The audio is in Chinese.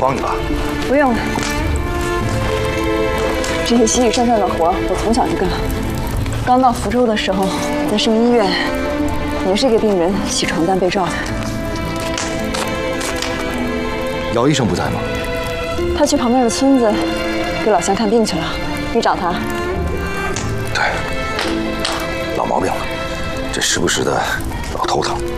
帮你了。 不用了，这些洗洗涮涮的活我从小就干。刚到福州的时候，在市民医院也是给病人洗床单被罩的。 姚医生不在吗？ 他去旁边的村子给老乡看病去了。你找他？ 对，老毛病了，这时不时的老头疼。